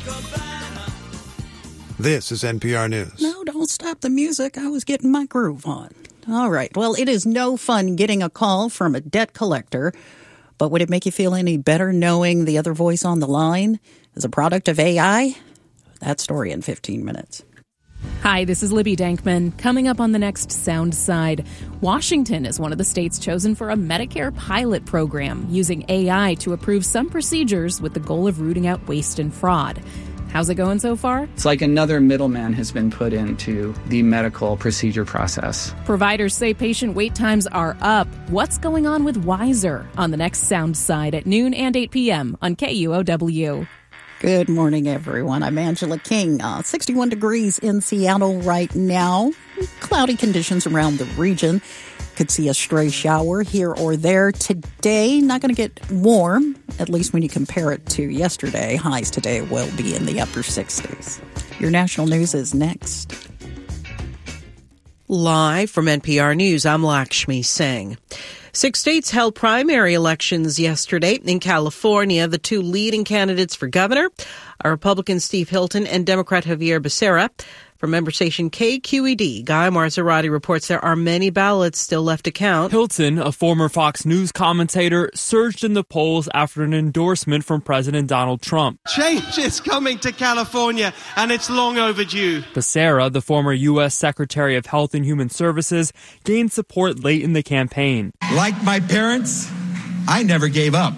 This is NPR News. No, don't stop the music. I was getting my groove on. All right. Well, it is no fun getting a call from a debt collector, but would it make you feel any better knowing the other voice on the line is a product of AI? That story in 15 minutes. Hi, this is Libby Dankman. Coming up on the next Sound Side, Washington is one of the states chosen for a Medicare pilot program using AI to approve some procedures with the goal of rooting out waste and fraud. How's it going so far? It's like another middleman has been put into the medical procedure process. Providers say patient wait times are up. What's going on with Wiser on the next Sound Side at noon and 8 p.m. on KUOW. Good morning, everyone. I'm Angela King. 61 degrees in Seattle right now. Cloudy conditions around the region. Could see a stray shower here or there today. Not going to get warm, at least when you compare it to yesterday. Highs today will be in the upper 60s. Your national news is next. Live from NPR News, I'm Lakshmi Singh. 6 states held primary elections yesterday. In California, the two leading candidates for governor are Republican Steve Hilton and Democrat Javier Becerra. From member station KQED, Guy Marzorati reports there are many ballots still left to count. Hilton, a former Fox News commentator, surged in the polls after an endorsement from President Donald Trump. Change is coming to California, and it's long overdue. Becerra, the former U.S. Secretary of Health and Human Services, gained support late in the campaign. Like my parents, I never gave up.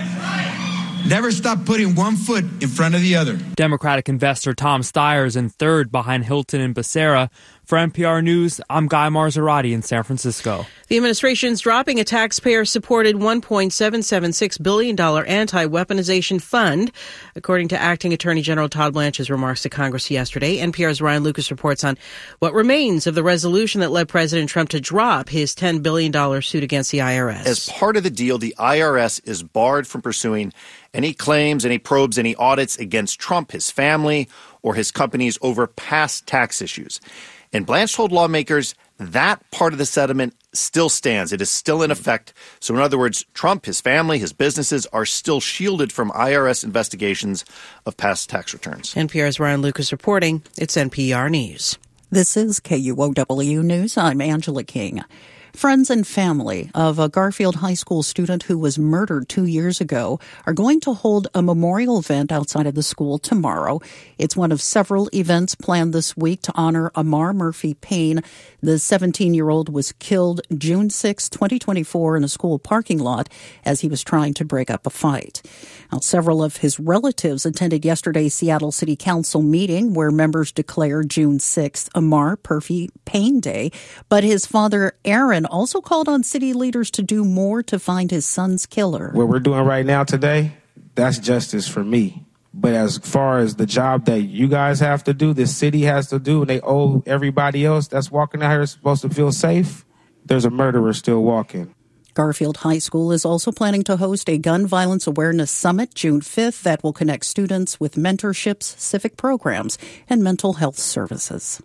Never stopped putting one foot in front of the other. Democratic investor Tom Steyer is in third behind Hilton and Becerra. For NPR News, I'm Guy Marzorati in San Francisco. The administration's dropping a taxpayer-supported $1.776 billion anti-weaponization fund, according to Acting Attorney General Todd Blanch's remarks to Congress yesterday. NPR's Ryan Lucas reports on what remains of the resolution that led President Trump to drop his $10 billion suit against the IRS. As part of the deal, the IRS is barred from pursuing any claims, any probes, any audits against Trump, his family, or his companies over past tax issues. And Blanche told lawmakers that part of the settlement still stands. It is still in effect. So in other words, Trump, his family, his businesses are still shielded from IRS investigations of past tax returns. NPR's Ryan Lucas reporting. It's NPR News. This is KUOW News. I'm Angela King. Friends and family of a Garfield High School student who was murdered 2 years ago are going to hold a memorial event outside of the school tomorrow. It's one of several events planned this week to honor Amar Murphy Payne. The 17-year-old was killed June 6, 2024 in a school parking lot as he was trying to break up a fight. Now, several of his relatives attended yesterday's Seattle City Council meeting where members declared June 6th Amar Murphy Payne Day, but his father, Aaron, also called on city leaders to do more to find his son's killer. What we're doing right now today, that's justice for me. But as far as the job that you guys have to do, the city has to do, and they owe everybody else that's walking out here supposed to feel safe, there's a murderer still walking. Garfield High School is also planning to host a gun violence awareness summit June 5th that will connect students with mentorships, civic programs, and mental health services.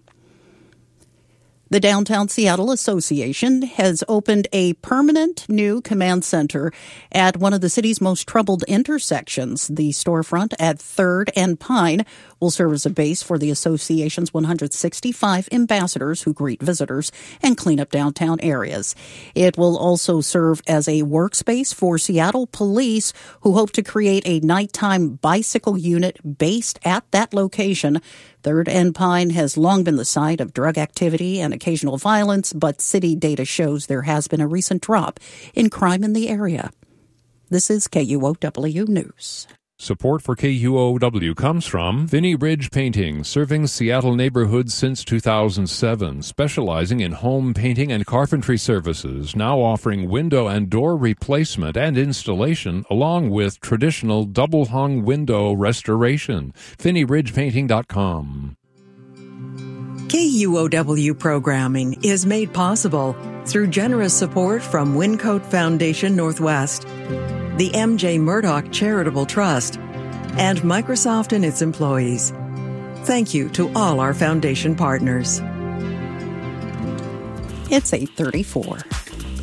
The Downtown Seattle Association has opened a permanent new command center at one of the city's most troubled intersections. The storefront at 3rd and Pine will serve as a base for the association's 165 ambassadors who greet visitors and clean up downtown areas. It will also serve as a workspace for Seattle police who hope to create a nighttime bicycle unit based at that location. 3rd and Pine has long been the site of drug activity and occasional violence, but city data shows there has been a recent drop in crime in the area. This is KUOW News. Support for KUOW comes from Vinnie Ridge Painting, serving Seattle neighborhoods since 2007, specializing in home painting and carpentry services, now offering window and door replacement and installation, along with traditional double-hung window restoration. VinnieRidgePainting.com. KUOW programming is made possible through generous support from Wincote Foundation Northwest, the MJ Murdoch Charitable Trust, and Microsoft and its employees. Thank you to all our foundation partners. It's 8:34.